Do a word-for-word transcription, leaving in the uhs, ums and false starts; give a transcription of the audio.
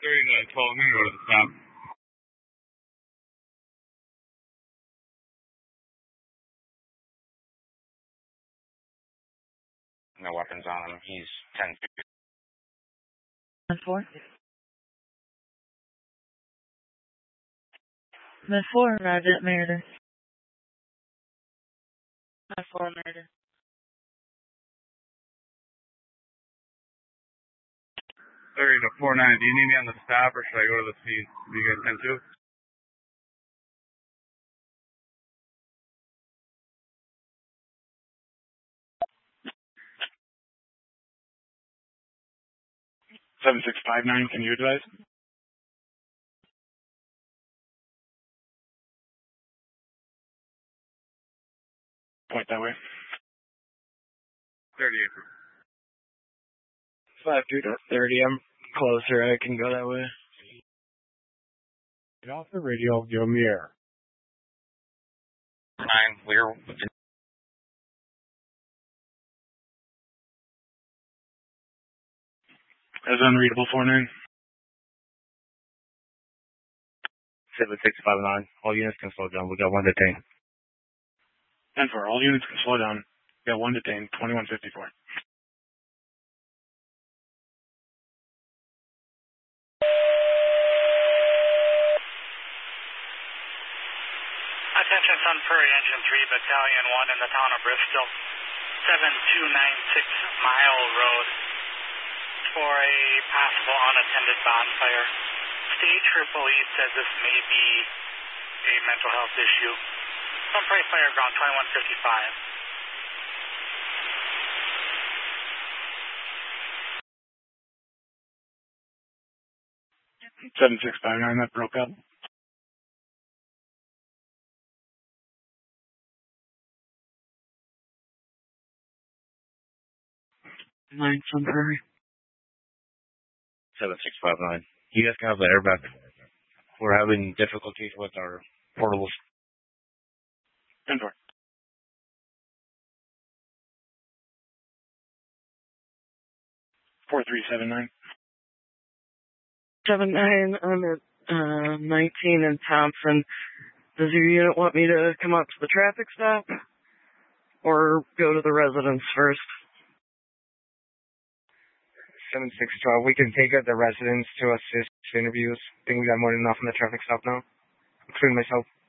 thirty-nine twelve, I'm going to go to the stop. No weapons on him. He's ten feet. ten four. ten four, Roger, murder. ten four, murder. thirty to four nine, do you need me on the stop or should I go to the scene? Do you guys ten two? seven six five nine, can you advise? Point that way. thirty-eight. five two to thirty, I'm closer, I can go that way. Get off the radio, give him the air. Nine, we're within. As unreadable, four nine. seven six five nine, all units can slow down, we got one detained. ten four, all units can slow down, we got one detained, twenty-one fifty-four. Attention Sun Prairie Engine three, Battalion one in the town of Bristol, seven two nine six Mile Road, for a possible unattended bonfire. State Triple E says this may be a mental health issue. Sun Prairie Fire Ground twenty-one fifty-five. seven six five nine, that broke up. nine, Sun Prairie. seven six five nine. You guys can have the airbag. We're having difficulties with our portables. ten four. four three seven nine. seven nine, I'm at uh, nineteen in Thompson. Does your unit want me to come up to the traffic stop? Or go to the residence first? seven six twelve, we can take out the residents to assist interviews. I think we got more than enough in the traffic stop now, including myself.